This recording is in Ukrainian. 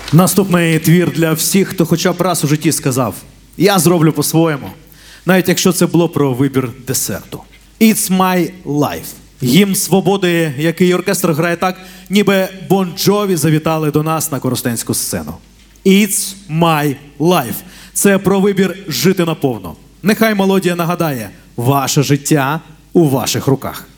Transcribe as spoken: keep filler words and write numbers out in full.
Наступний твір для всіх, хто хоча б раз у житті сказав: я зроблю по-своєму. Навіть якщо це було про вибір десерту. It's my life. Гімн свободи, який оркестр грає так, ніби Бон Джові завітали до нас на коростенську сцену. It's my life. Це про вибір жити наповно. Нехай мелодія нагадає: ваше життя у ваших руках.